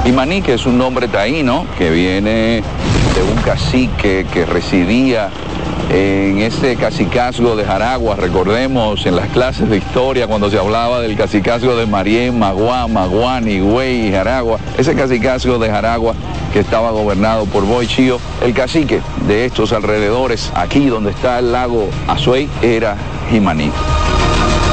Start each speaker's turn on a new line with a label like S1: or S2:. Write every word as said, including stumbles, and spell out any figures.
S1: Jimaní, que es un nombre taíno que viene de un cacique que residía en ese cacicazgo de Jaragua. Recordemos en las clases de historia cuando se hablaba del cacicazgo de Marién, Maguá, Maguán, Higüey y Jaragua. Ese cacicazgo de Jaragua que estaba gobernado por Boy Chío. El cacique de estos alrededores, aquí donde está el lago Azuay, era Jimaní.